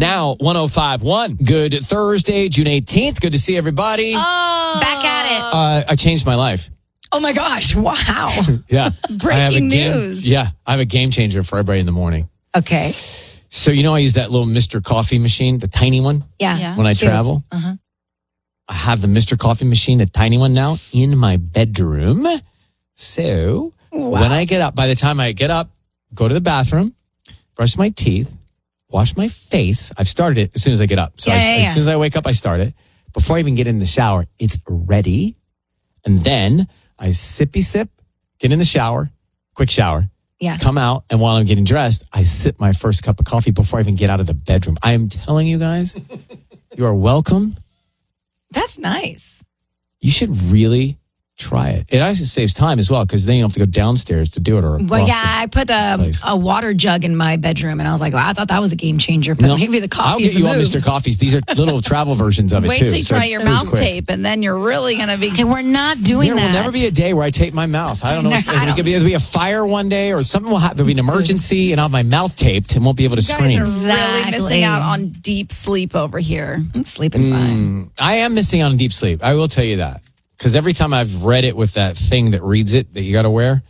Now, 105.1. Good Thursday, June 18th. Good to see everybody. Back at it. I changed my life. Oh, my gosh. Wow. Yeah. Breaking news. I have a game changer for everybody in the morning. Okay. So, I use that little Mr. Coffee machine, the tiny one? Yeah. When I travel? Uh-huh. I have the Mr. Coffee machine, the tiny one now, in my bedroom. So, when I get up, by the time I get up, go to the bathroom, brush my teeth, wash my face. I've started it as soon as I get up. So as soon as I wake up, I start it. Before I even get in the shower, it's ready. And then I sippy sip, get in the shower, quick shower, come out. And while I'm getting dressed, I sip my first cup of coffee before I even get out of the bedroom. I am telling you guys, you are welcome. That's nice. You should really try it. It actually saves time as well because then you don't have to go downstairs to do it. I put a water jug in my bedroom and I was like, I thought that was a game changer. But maybe the coffee. I'll get you all Mr. Coffees. These are little travel versions of it too. Wait till you try your mouth tape and then you're really going to be. Okay, we're not doing that. There will never be a day where I tape my mouth. I don't know. It could be a fire one day or something will happen. There'll be an emergency and I'll have my mouth taped and won't be able to scream. You guys are really missing out on deep sleep over here. I'm sleeping fine. I am missing out on deep sleep. I will tell you that. Because every time I've read it with that thing that reads it that you got to wear,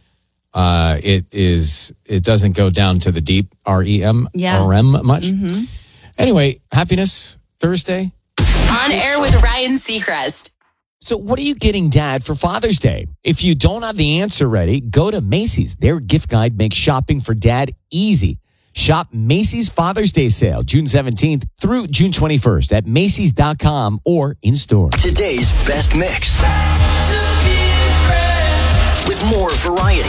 it doesn't go down to the deep REM much. Mm-hmm. Anyway, happiness Thursday. On air with Ryan Seacrest. So what are you getting, Dad, for Father's Day? If you don't have the answer ready, go to Macy's. Their gift guide makes shopping for Dad easy. Shop Macy's Father's Day sale, June 17th through June 21st at Macys.com or in store. Today's best mix. With more variety